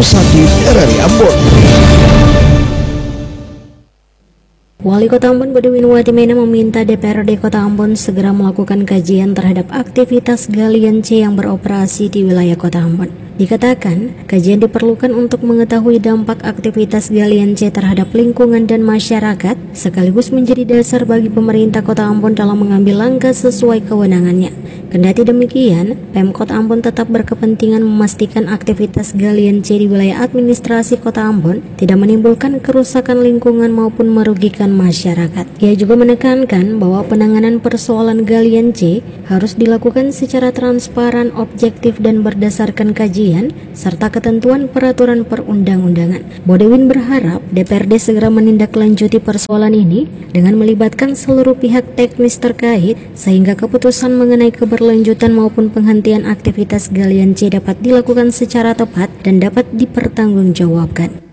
Sakit RRI Ambon. Wali Kota Ambon Bodewin Watimena meminta DPRD Kota Ambon segera melakukan kajian terhadap aktivitas galian C yang beroperasi di wilayah Kota Ambon. Dikatakan, kajian diperlukan untuk mengetahui dampak aktivitas galian C terhadap lingkungan dan masyarakat, sekaligus menjadi dasar bagi pemerintah Kota Ambon dalam mengambil langkah sesuai kewenangannya. Kendati demikian, Pemkot Ambon tetap berkepentingan memastikan aktivitas galian C di wilayah administrasi Kota Ambon tidak menimbulkan kerusakan lingkungan maupun merugikan masyarakat. Ia juga menekankan bahwa penanganan persoalan galian C harus dilakukan secara transparan, objektif, dan berdasarkan kajian serta ketentuan peraturan perundang-undangan. Bodewin berharap DPRD segera menindaklanjuti persoalan ini dengan melibatkan seluruh pihak teknis terkait sehingga keputusan mengenai keberlanjutan maupun penghentian aktivitas galian C dapat dilakukan secara tepat dan dapat dipertanggungjawabkan.